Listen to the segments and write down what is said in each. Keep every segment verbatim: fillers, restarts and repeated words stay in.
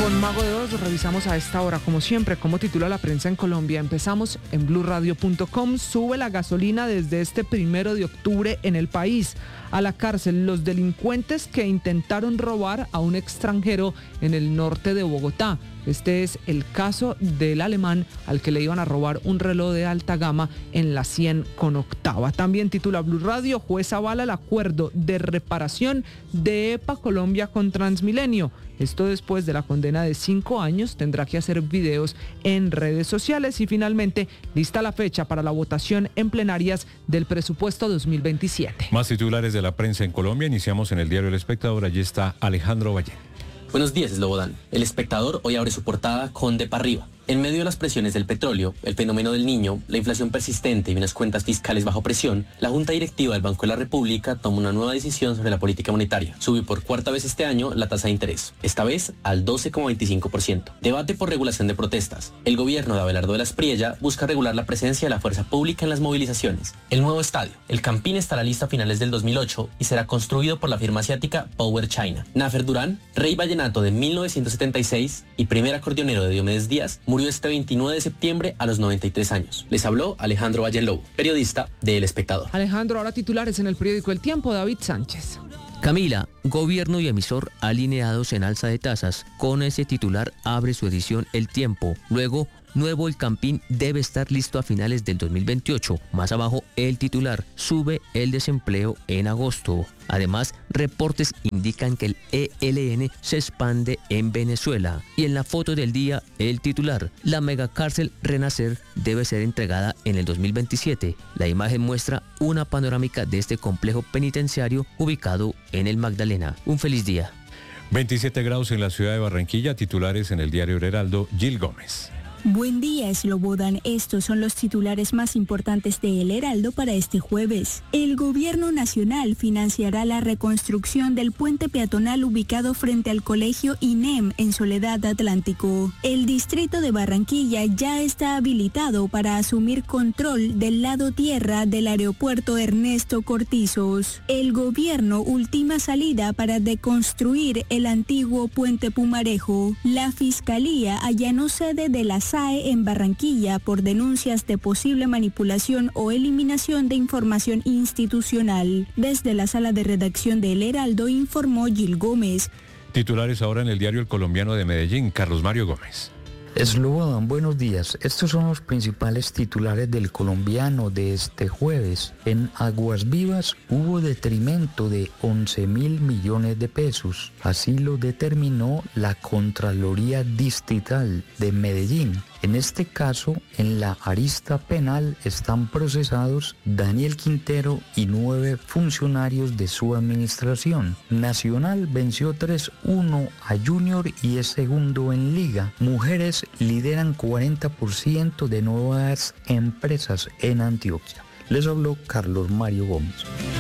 Con Mago de Oz revisamos a esta hora, como siempre, cómo titula la prensa en Colombia. Empezamos en blue radio punto com. Sube la gasolina desde este primero de octubre en el país. A la cárcel los delincuentes que intentaron robar a un extranjero en el norte de Bogotá. Este es el caso del alemán al que le iban a robar un reloj de alta gama en la cien con octava. También titula Blue Radio, juez avala el acuerdo de reparación de EPA Colombia con Transmilenio. Esto después de la condena de cinco años, tendrá que hacer videos en redes sociales y finalmente lista la fecha para la votación en plenarias del presupuesto dos mil veintisiete. Más titulares de la prensa en Colombia, iniciamos en el diario El Espectador, allí está Alejandro Valle. Buenos días, Slobodan. El Espectador hoy abre su portada con de para arriba. En medio de las presiones del petróleo, el fenómeno del Niño, la inflación persistente y unas cuentas fiscales bajo presión, la Junta Directiva del Banco de la República toma una nueva decisión sobre la política monetaria. Sube por cuarta vez este año la tasa de interés, esta vez al doce coma veinticinco por ciento. Debate por regulación de protestas. El gobierno de Abelardo de la Espriella busca regular la presencia de la fuerza pública en las movilizaciones. El nuevo estadio. El Campín estará listo a finales del dos mil ocho y será construido por la firma asiática Power China. Nafer Durán, rey vallenato de mil novecientos setenta y seis y primer acordeonero de Diomedes Díaz, murió este veintinueve de septiembre a los noventa y tres años. Les habló Alejandro Valle Lobo, periodista de El Espectador. Alejandro, ahora titulares en el periódico El Tiempo, David Sánchez. Camila, gobierno y emisor alineados en alza de tasas. Con ese titular abre su edición El Tiempo. Luego, nuevo El Campín debe estar listo a finales del dos mil veintiocho. Más abajo, el titular, sube el desempleo en agosto. Además, reportes indican que el E L N se expande en Venezuela. Y en la foto del día, el titular, la megacárcel Renacer debe ser entregada en el dos mil veintisiete. La imagen muestra una panorámica de este complejo penitenciario ubicado en el Magdalena. Un feliz día. veintisiete grados en la ciudad de Barranquilla, titulares en el diario El Heraldo, Gil Gómez. Buen día, Slobodan. Estos son los titulares más importantes de El Heraldo para este jueves. El gobierno nacional financiará la reconstrucción del puente peatonal ubicado frente al colegio I N E M en Soledad Atlántico. El distrito de Barranquilla ya está habilitado para asumir control del lado tierra del aeropuerto Ernesto Cortizos. El gobierno ultima salida para deconstruir el antiguo puente Pumarejo. La fiscalía allanó sede de la S A E en Barranquilla por denuncias de posible manipulación o eliminación de información institucional. Desde la sala de redacción de El Heraldo informó Gil Gómez. Titulares ahora en el diario El Colombiano de Medellín, Carlos Mario Gómez. Slobodan, buenos días. Estos son los principales titulares del Colombiano de este jueves. En Aguas Vivas hubo detrimento de once mil millones de pesos. Así lo determinó la Contraloría Distrital de Medellín. En este caso, en la arista penal están procesados Daniel Quintero y nueve funcionarios de su administración. Nacional venció tres uno a Junior y es segundo en liga. Mujeres lideran cuarenta por ciento de nuevas empresas en Antioquia. Les habló Carlos Mario Gómez.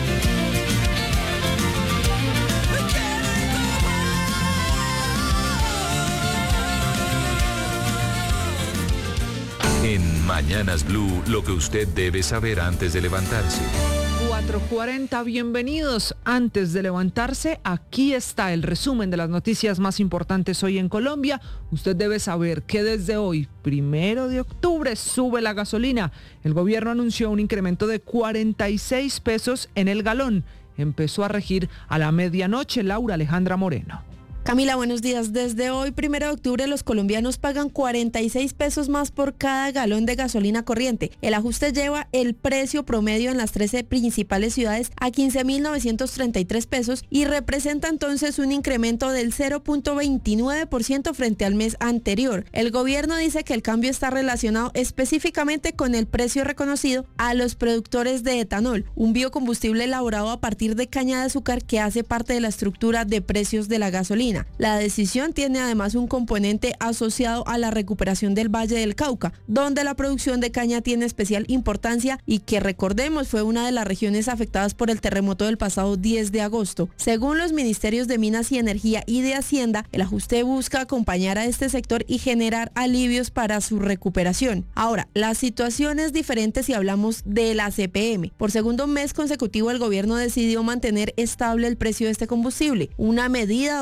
En Mañanas Blue, lo que usted debe saber antes de levantarse. cuatro cuarenta, bienvenidos. Antes de levantarse, aquí está el resumen de las noticias más importantes hoy en Colombia. Usted debe saber que desde hoy, primero de octubre, sube la gasolina. El gobierno anunció un incremento de cuarenta y seis pesos en el galón. Empezó a regir a la medianoche. Laura Alejandra Moreno. Camila, buenos días. Desde hoy, primero de octubre, los colombianos pagan cuarenta y seis pesos más por cada galón de gasolina corriente. El ajuste lleva el precio promedio en las trece principales ciudades a quince mil novecientos treinta y tres pesos y representa entonces un incremento del cero punto veintinueve por ciento frente al mes anterior. El gobierno dice que el cambio está relacionado específicamente con el precio reconocido a los productores de etanol, un biocombustible elaborado a partir de caña de azúcar que hace parte de la estructura de precios de la gasolina. La decisión tiene además un componente asociado a la recuperación del Valle del Cauca, donde la producción de caña tiene especial importancia y que, recordemos, fue una de las regiones afectadas por el terremoto del pasado diez de agosto. Según los ministerios de Minas y Energía y de Hacienda, el ajuste busca acompañar a este sector y generar alivios para su recuperación. Ahora, la situación es diferente si hablamos de la C P M. Por segundo mes consecutivo, el gobierno decidió mantener estable el precio de este combustible, una medida adoptada en el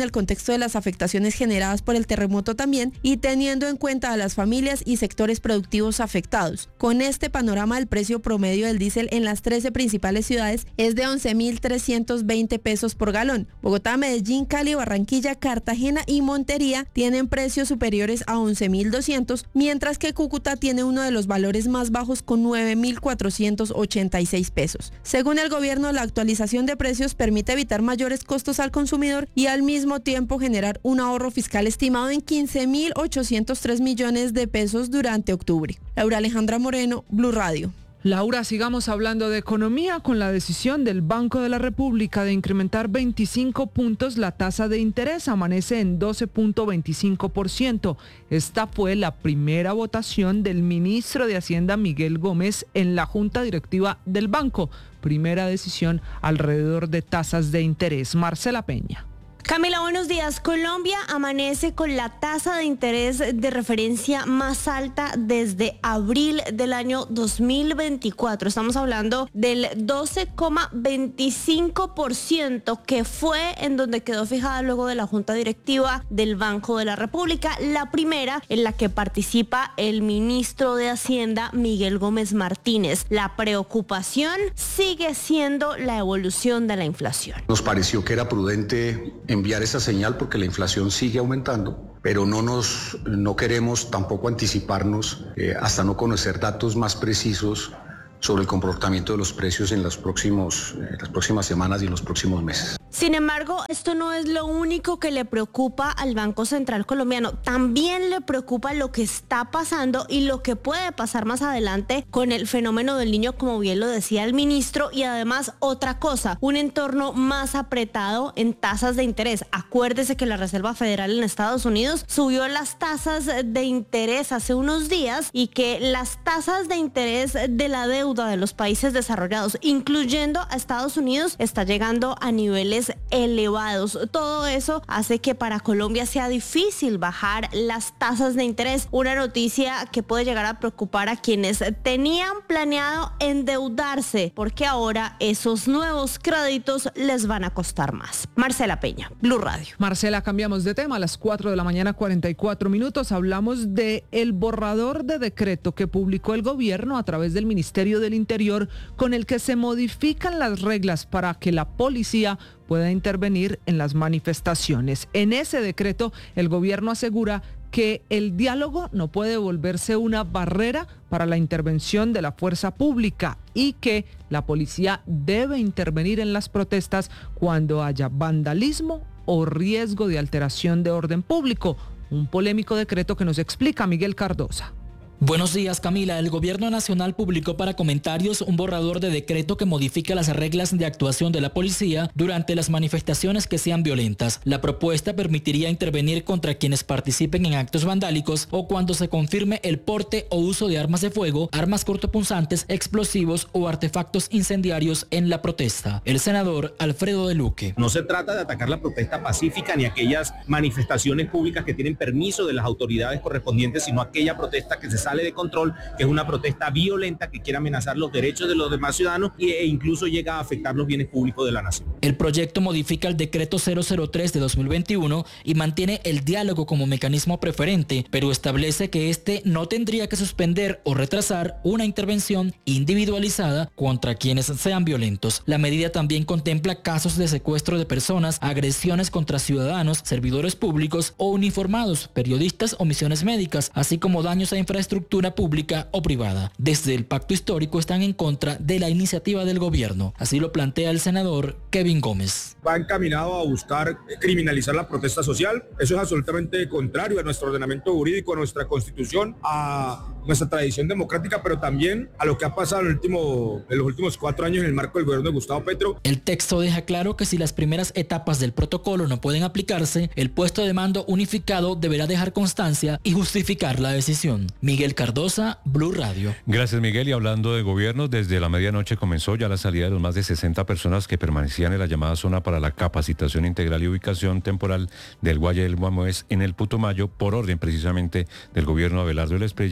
el contexto de las afectaciones generadas por el terremoto también y teniendo en cuenta a las familias y sectores productivos afectados. Con este panorama, el precio promedio del diésel en las trece principales ciudades es de once mil trescientos veinte pesos por galón. Bogotá, Medellín, Cali, Barranquilla, Cartagena y Montería tienen precios superiores a once mil doscientos, mientras que Cúcuta tiene uno de los valores más bajos con nueve mil cuatrocientos ochenta y seis pesos. Según el gobierno, la actualización de precios permite evitar mayores costos al consumidor y al mismo tiempo generar un ahorro fiscal estimado en quince mil ochocientos tres millones de pesos durante octubre. Laura Alejandra Moreno, Blue Radio. Laura, sigamos hablando de economía con la decisión del Banco de la República de incrementar veinticinco puntos la tasa de interés. Amanece en doce punto veinticinco por ciento. Esta fue la primera votación del ministro de Hacienda, Miguel Gómez, en la Junta Directiva del banco. Primera decisión alrededor de tasas de interés. Marcela Peña. Camila, buenos días. Colombia amanece con la tasa de interés de referencia más alta desde abril del año dos mil veinticuatro. Estamos hablando del doce coma veinticinco por ciento, que fue en donde quedó fijada luego de la Junta Directiva del Banco de la República, la primera en la que participa el ministro de Hacienda, Miguel Gómez Martínez. La preocupación sigue siendo la evolución de la inflación. Nos pareció que era prudente enviar esa señal porque la inflación sigue aumentando, pero no nos no queremos tampoco anticiparnos eh, hasta no conocer datos más precisos sobre el comportamiento de los precios en los próximos, eh, las próximas semanas y en los próximos meses. Sin embargo, esto no es lo único que le preocupa al Banco Central colombiano. También le preocupa lo que está pasando y lo que puede pasar más adelante con el fenómeno del Niño, como bien lo decía el ministro, y además otra cosa, un entorno más apretado en tasas de interés. Acuérdese que la Reserva Federal en Estados Unidos subió las tasas de interés hace unos días y que las tasas de interés de la deuda de los países desarrollados, incluyendo a Estados Unidos, está llegando a niveles elevados. Todo eso hace que para Colombia sea difícil bajar las tasas de interés. Una noticia que puede llegar a preocupar a quienes tenían planeado endeudarse, porque ahora esos nuevos créditos les van a costar más. Marcela Peña, Blue Radio. Marcela, cambiamos de tema. A las cuatro de la mañana, cuarenta y cuatro minutos, hablamos de el borrador de decreto que publicó el gobierno a través del Ministerio del Interior, con el que se modifican las reglas para que la policía pueda intervenir en las manifestaciones. En ese decreto, el gobierno asegura que el diálogo no puede volverse una barrera para la intervención de la fuerza pública y que la policía debe intervenir en las protestas cuando haya vandalismo o riesgo de alteración de orden público. Un polémico decreto que nos explica Miguel Cardosa. Buenos días, Camila. El Gobierno Nacional publicó para comentarios un borrador de decreto que modifica las reglas de actuación de la policía durante las manifestaciones que sean violentas. La propuesta permitiría intervenir contra quienes participen en actos vandálicos o cuando se confirme el porte o uso de armas de fuego, armas cortopunzantes, explosivos o artefactos incendiarios en la protesta. El senador Alfredo de Luque. No se trata de atacar la protesta pacífica ni aquellas manifestaciones públicas que tienen permiso de las autoridades correspondientes, sino aquella protesta que se sale de control, que es una protesta violenta que quiere amenazar los derechos de los demás ciudadanos e incluso llega a afectar los bienes públicos de la nación. El proyecto modifica el decreto cero cero tres de dos mil veintiuno y mantiene el diálogo como mecanismo preferente, pero establece que este no tendría que suspender o retrasar una intervención individualizada contra quienes sean violentos. La medida también contempla casos de secuestro de personas, agresiones contra ciudadanos, servidores públicos o uniformados, periodistas o misiones médicas, así como daños a infraestructura pública o privada. Desde el Pacto Histórico están en contra de la iniciativa del gobierno. Así lo plantea el senador Kevin Gómez. Va encaminado a buscar criminalizar la protesta social. Eso es absolutamente contrario a nuestro ordenamiento jurídico, a nuestra constitución, a nuestra tradición democrática, pero también a lo que ha pasado en, el último, en los últimos cuatro años en el marco del gobierno de Gustavo Petro. El texto deja claro que si las primeras etapas del protocolo no pueden aplicarse, el puesto de mando unificado deberá dejar constancia y justificar la decisión. Miguel Cardosa, Blue Radio. Gracias, Miguel. Y hablando de gobierno, desde la medianoche comenzó ya la salida de los más de sesenta personas que permanecían en la llamada zona para la capacitación integral y ubicación temporal del Guaya del Guamués en el Putumayo, por orden precisamente del gobierno de Abelardo Esprella, pese a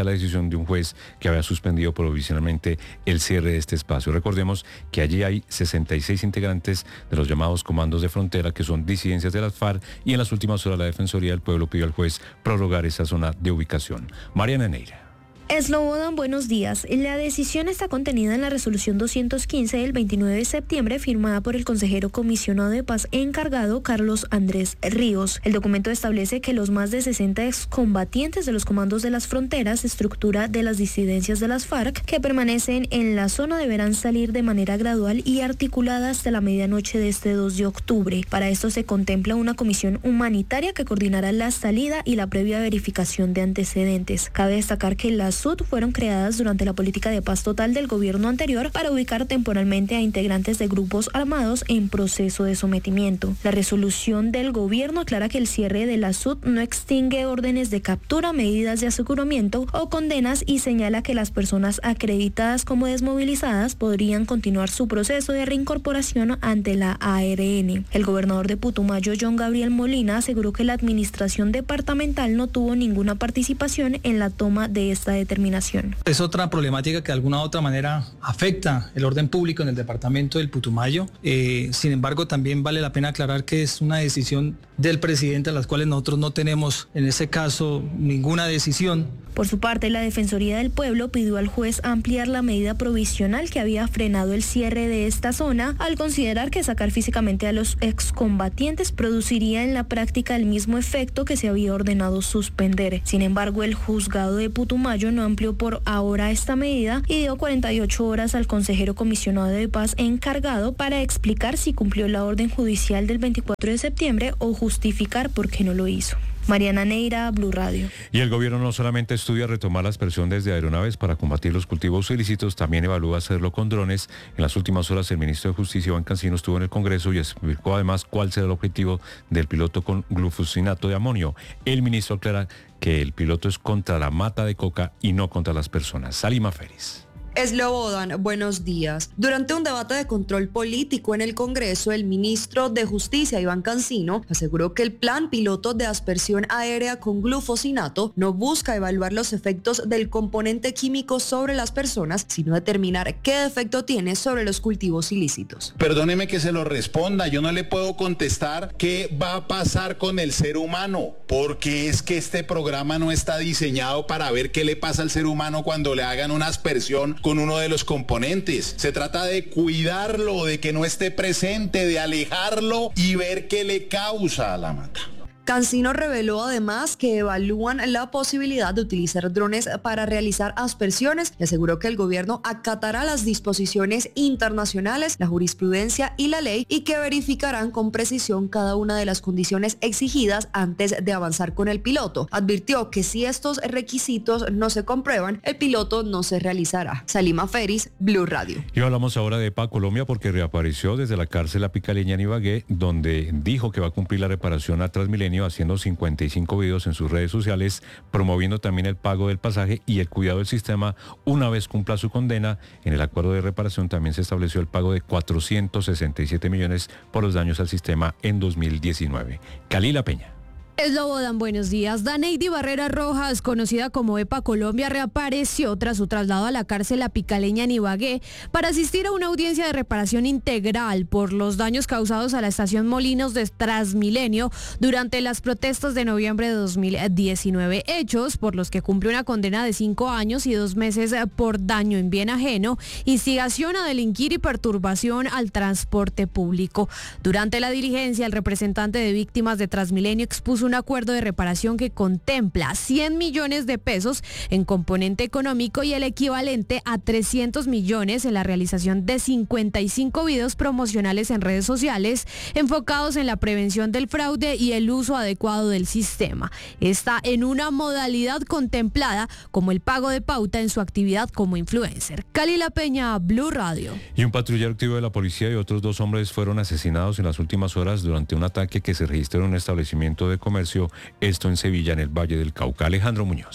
la decisión de un juez que había suspendido provisionalmente el cierre de este espacio. Recordemos que allí hay sesenta y seis integrantes de los llamados comandos de frontera, que son disidencias de las FARC, y en las últimas horas la Defensoría del Pueblo pidió al juez prorrogar esa zona de ubicación. Mariana Neira. Slobodan, buenos días. La decisión está contenida en la resolución doscientos quince del veintinueve de septiembre, firmada por el consejero comisionado de paz encargado Carlos Andrés Ríos. El documento establece que los más de sesenta excombatientes de los comandos de las fronteras, estructura de las disidencias de las FARC, que permanecen en la zona deberán salir de manera gradual y articulada hasta la medianoche de este dos de octubre. Para esto se contempla una comisión humanitaria que coordinará la salida y la previa verificación de antecedentes. Cabe destacar que las S U T fueron creadas durante la política de paz total del gobierno anterior para ubicar temporalmente a integrantes de grupos armados en proceso de sometimiento. La resolución del gobierno aclara que el cierre de la S U T no extingue órdenes de captura, medidas de aseguramiento o condenas y señala que las personas acreditadas como desmovilizadas podrían continuar su proceso de reincorporación ante la A R N. El gobernador de Putumayo, John Gabriel Molina, aseguró que la administración departamental no tuvo ninguna participación en la toma de esta determinación. Es otra problemática que de alguna u otra manera afecta el orden público en el departamento del Putumayo. Eh, sin embargo, también vale la pena aclarar que es una decisión del presidente, a las cuales nosotros no tenemos en ese caso ninguna decisión. Por su parte, la Defensoría del Pueblo pidió al juez ampliar la medida provisional que había frenado el cierre de esta zona, al considerar que sacar físicamente a los excombatientes produciría en la práctica el mismo efecto que se había ordenado suspender. Sin embargo, el juzgado de Putumayo no amplió por ahora esta medida y dio cuarenta y ocho horas al consejero comisionado de paz encargado para explicar si cumplió la orden judicial del veinticuatro de septiembre o justificar por qué no lo hizo. Mariana Neira, Blue Radio. Y el gobierno no solamente estudia retomar la aspersión desde aeronaves para combatir los cultivos ilícitos, también evalúa hacerlo con drones. En las últimas horas el ministro de Justicia, Iván Cancino, estuvo en el Congreso y explicó además cuál será el objetivo del piloto con glufosinato de amonio. El ministro aclara que el piloto es contra la mata de coca y no contra las personas. Salima Félix. Slobodan, buenos días. Durante un debate de control político en el Congreso, el ministro de Justicia, Iván Cancino, aseguró que el plan piloto de aspersión aérea con glufosinato no busca evaluar los efectos del componente químico sobre las personas, sino determinar qué efecto tiene sobre los cultivos ilícitos. Perdóneme que se lo responda, yo no le puedo contestar qué va a pasar con el ser humano, porque es que este programa no está diseñado para ver qué le pasa al ser humano cuando le hagan una aspersión con uno de los componentes. Se trata de cuidarlo, de que no esté presente, de alejarlo y ver qué le causa a la mata. Cancino reveló además que evalúan la posibilidad de utilizar drones para realizar aspersiones y aseguró que el gobierno acatará las disposiciones internacionales, la jurisprudencia y la ley y que verificarán con precisión cada una de las condiciones exigidas antes de avanzar con el piloto. Advirtió que si estos requisitos no se comprueban, el piloto no se realizará. Salima Félix, Blue Radio. Y hablamos ahora de EPA Colombia porque reapareció desde la cárcel La Picaleña en Ibagué, donde dijo que va a cumplir la reparación a Transmilenio, haciendo cincuenta y cinco videos en sus redes sociales, promoviendo también el pago del pasaje y el cuidado del sistema una vez cumpla su condena. En el acuerdo de reparación también se estableció el pago de cuatrocientos sesenta y siete millones por los daños al sistema en dos mil diecinueve. Calila Peña. Slobodan, buenos días. Daneidy Barrera Rojas, conocida como EPA Colombia, reapareció tras su traslado a la cárcel La Picaleña en Ibagué para asistir a una audiencia de reparación integral por los daños causados a la estación Molinos de Transmilenio durante las protestas de noviembre de dos mil diecinueve, hechos por los que cumplió una condena de cinco años y dos meses por daño en bien ajeno, instigación a delinquir y perturbación al transporte público. Durante la diligencia, el representante de víctimas de Transmilenio expuso un acuerdo de reparación que contempla cien millones de pesos en componente económico y el equivalente a trescientos millones en la realización de cincuenta y cinco videos promocionales en redes sociales enfocados en la prevención del fraude y el uso adecuado del sistema. Está en una modalidad contemplada como el pago de pauta en su actividad como influencer. Calila Peña, Blue Radio. Y un patrullero activo de la policía y otros dos hombres fueron asesinados en las últimas horas durante un ataque que se registró en un establecimiento de comercio, esto en Sevilla, en el Valle del Cauca. Alejandro Muñoz.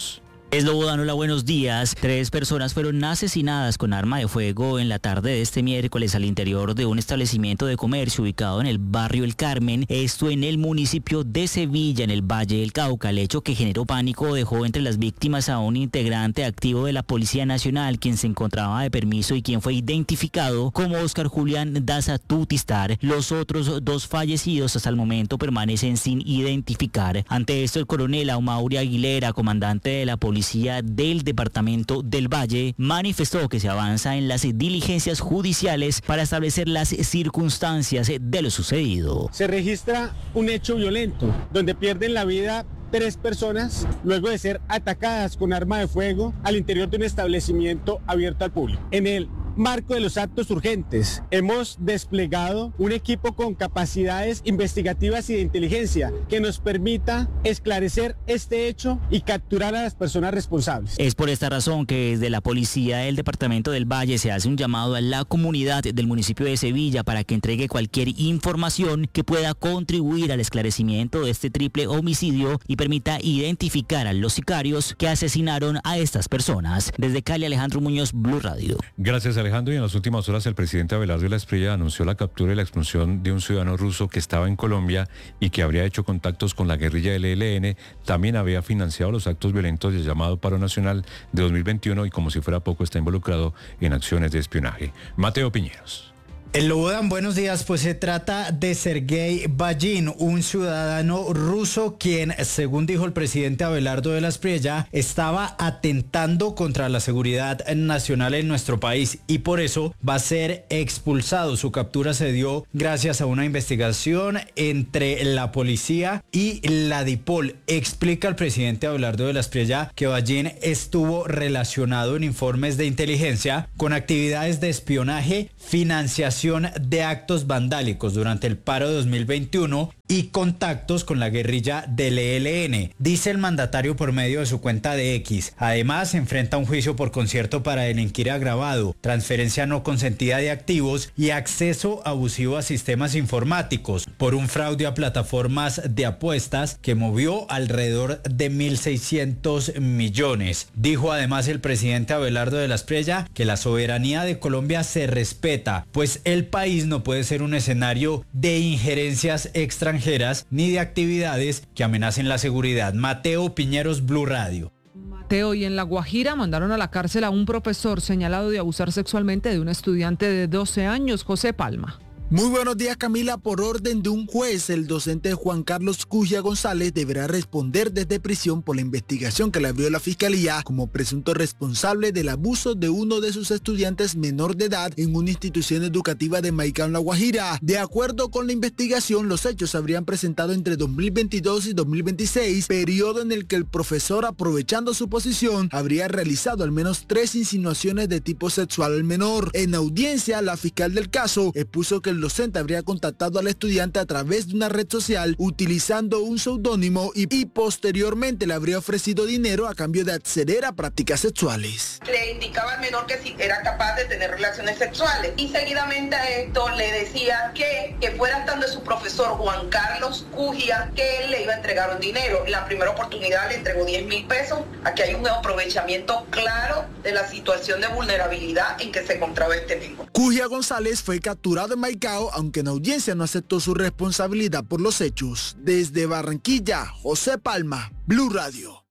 Eslobodan, hola, buenos días. Tres personas fueron asesinadas con arma de fuego en la tarde de este miércoles al interior de un establecimiento de comercio ubicado en el barrio El Carmen, esto en el municipio de Sevilla, en el Valle del Cauca. El hecho, que generó pánico, dejó entre las víctimas a un integrante activo de la Policía Nacional, quien se encontraba de permiso y quien fue identificado como Oscar Julián Daza Tutistar. Los otros dos fallecidos hasta el momento permanecen sin identificar. Ante esto, el coronel Amaury Aguilera, comandante de la Policía del Departamento del Valle, manifestó que se avanza en las diligencias judiciales para establecer las circunstancias de lo sucedido. Se registra un hecho violento donde pierden la vida tres personas luego de ser atacadas con arma de fuego al interior de un establecimiento abierto al público. En el marco de los actos urgentes, hemos desplegado un equipo con capacidades investigativas y de inteligencia que nos permita esclarecer este hecho y capturar a las personas responsables. Es por esta razón que desde la Policía del Departamento del Valle se hace un llamado a la comunidad del municipio de Sevilla para que entregue cualquier información que pueda contribuir al esclarecimiento de este triple homicidio y permita identificar a los sicarios que asesinaron a estas personas. Desde Cali, Alejandro Muñoz, Blue Radio. Gracias, Alejandro. Y en las últimas horas el presidente Abelardo de la Espriella anunció la captura y la expulsión de un ciudadano ruso que estaba en Colombia y que habría hecho contactos con la guerrilla del E L N. También había financiado los actos violentos del llamado Paro Nacional de dos mil veintiuno y, como si fuera poco, está involucrado en acciones de espionaje. Mateo Piñeros. Eslobodan, buenos días. Pues se trata de Sergei Bayin, un ciudadano ruso quien, según dijo el presidente Abelardo de la Espriella, estaba atentando contra la seguridad nacional en nuestro país y por eso va a ser expulsado. Su captura se dio gracias a una investigación entre la policía y la DIPOL. Explica el presidente Abelardo de la Espriella que Bayin estuvo relacionado en informes de inteligencia con actividades de espionaje, financiación de actos vandálicos durante el paro dos mil veintiuno y contactos con la guerrilla del E L N, dice el mandatario por medio de su cuenta de X. Además, se enfrenta a un juicio por concierto para delinquir agravado, transferencia no consentida de activos y acceso abusivo a sistemas informáticos por un fraude a plataformas de apuestas que movió alrededor de mil seiscientos millones. Dijo además el presidente Abelardo de la Espriella que la soberanía de Colombia se respeta, pues el país no puede ser un escenario de injerencias extranjeras ni de actividades que amenacen la seguridad. Mateo Piñeros, Blue Radio. Mateo, y en La Guajira mandaron a la cárcel a un profesor señalado de abusar sexualmente de un estudiante de doce años, José Palma. Muy buenos días, Camila. Por orden de un juez, el docente Juan Carlos Cujia González deberá responder desde prisión por la investigación que le abrió la Fiscalía como presunto responsable del abuso de uno de sus estudiantes menor de edad en una institución educativa de Maicao, en La Guajira. De acuerdo con la investigación, los hechos se habrían presentado entre dos mil veintidós y dos mil veintiséis, periodo en el que el profesor, aprovechando su posición, habría realizado al menos tres insinuaciones de tipo sexual al menor. En audiencia, la fiscal del caso expuso que el docente habría contactado al estudiante a través de una red social utilizando un seudónimo y, y posteriormente le habría ofrecido dinero a cambio de acceder a prácticas sexuales. Le indicaba al menor que si era capaz de tener relaciones sexuales y seguidamente a esto le decía que, que fuera estando su profesor Juan Carlos Cujia que él le iba a entregar un dinero. En la primera oportunidad le entregó diez mil pesos. Aquí hay un aprovechamiento claro de la situación de vulnerabilidad en que se encontraba este menor. Cujia González fue capturado en Maicao, aunque en audiencia no aceptó su responsabilidad por los hechos. Desde Barranquilla, José Palma, Blue Radio.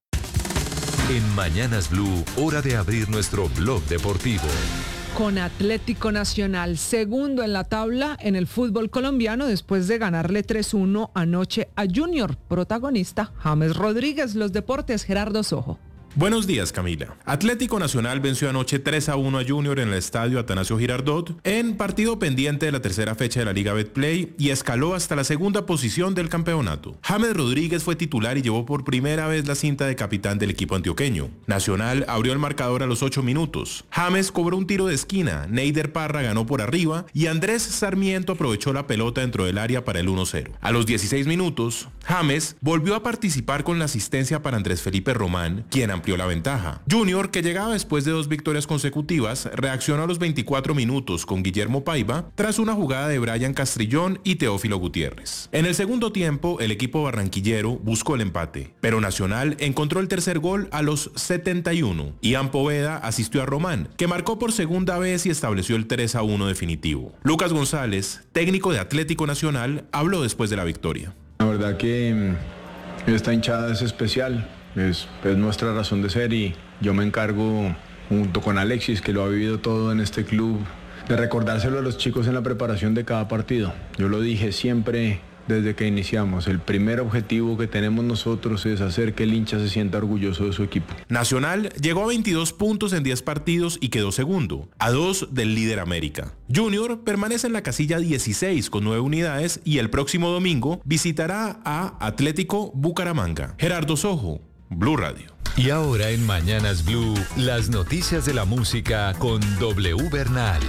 En Mañanas Blue, hora de abrir nuestro blog deportivo. Con Atlético Nacional segundo en la tabla en el fútbol colombiano después de ganarle tres uno anoche a Junior. Protagonista, James Rodríguez. Los deportes, Gerardo Sojo. Buenos días, Camila. Atlético Nacional venció anoche tres a uno a Junior en el estadio Atanasio Girardot en partido pendiente de la tercera fecha de la Liga Betplay y escaló hasta la segunda posición del campeonato. James Rodríguez fue titular y llevó por primera vez la cinta de capitán del equipo antioqueño. Nacional abrió el marcador a los ocho minutos. James cobró un tiro de esquina, Neider Parra ganó por arriba y Andrés Sarmiento aprovechó la pelota dentro del área para el uno cero. A los dieciséis minutos, James volvió a participar con la asistencia para Andrés Felipe Román, quien amplió la ventaja. Junior, que llegaba después de dos victorias consecutivas, reaccionó a los veinticuatro minutos con Guillermo Paiva tras una jugada de Brian Castrillón y Teófilo Gutiérrez. En el segundo tiempo, el equipo barranquillero buscó el empate, pero Nacional encontró el tercer gol a los setenta y uno. Ian Poveda asistió a Román, que marcó por segunda vez y estableció el tres a uno definitivo. Lucas González, técnico de Atlético Nacional, habló después de la victoria. La verdad que esta hinchada es especial, es, es nuestra razón de ser y yo me encargo, junto con Alexis, que lo ha vivido todo en este club, de recordárselo a los chicos en la preparación de cada partido. Yo lo dije siempre desde que iniciamos, el primer objetivo que tenemos nosotros es hacer que el hincha se sienta orgulloso de su equipo. Nacional llegó a veintidós puntos en diez partidos y quedó segundo, a dos del líder América. Junior permanece en la casilla dieciséis con nueve unidades y el próximo domingo visitará a Atlético Bucaramanga. Gerardo Sojo, Blue Radio. Y ahora en Mañanas Blue, las noticias de la música con W Bernal.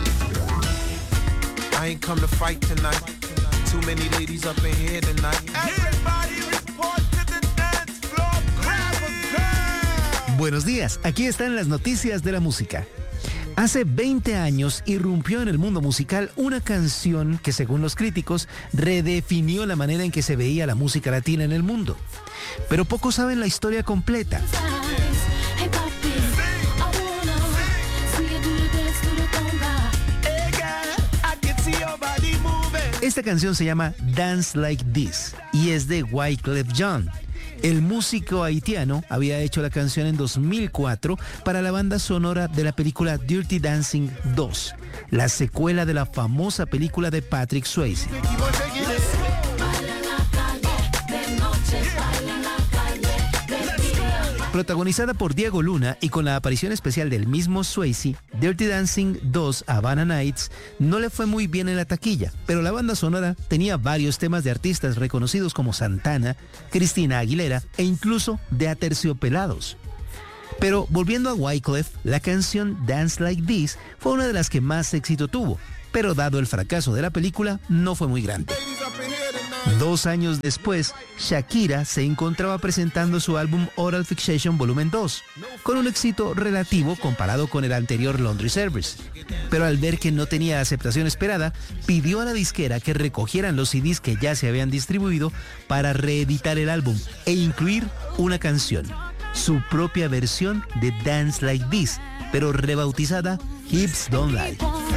I ain't come to fight tonight. Too many ladies up in here tonight. Everybody report to the dance floor. Grab a girl. Buenos días, aquí están las noticias de la música. Hace veinte años irrumpió en el mundo musical una canción que, según los críticos, redefinió la manera en que se veía la música latina en el mundo. Pero pocos saben la historia completa. Esta canción se llama Dance Like This y es de Wyclef Jean. El músico haitiano había hecho la canción en dos mil cuatro para la banda sonora de la película Dirty Dancing dos, la secuela de la famosa película de Patrick Swayze. Protagonizada por Diego Luna y con la aparición especial del mismo Swayze, Dirty Dancing dos Havana Nights no le fue muy bien en la taquilla, pero la banda sonora tenía varios temas de artistas reconocidos como Santana, Cristina Aguilera e incluso de Aterciopelados. Pero volviendo a Wyclef, la canción Dance Like This fue una de las que más éxito tuvo, pero dado el fracaso de la película, no fue muy grande. Dos años después, Shakira se encontraba presentando su álbum Oral Fixation Volumen dos, con un éxito relativo comparado con el anterior Laundry Service. Pero al ver que no tenía aceptación esperada, pidió a la disquera que recogieran los C Ds que ya se habían distribuido para reeditar el álbum e incluir una canción, su propia versión de Dance Like This, pero rebautizada Hips Don't Lie.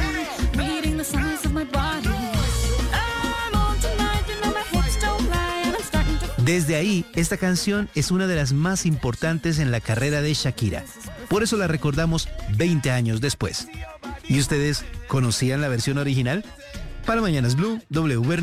Desde ahí, esta canción es una de las más importantes en la carrera de Shakira. Por eso la recordamos veinte años después. ¿Y ustedes conocían la versión original? Para Mañanas Blue, W Bernal.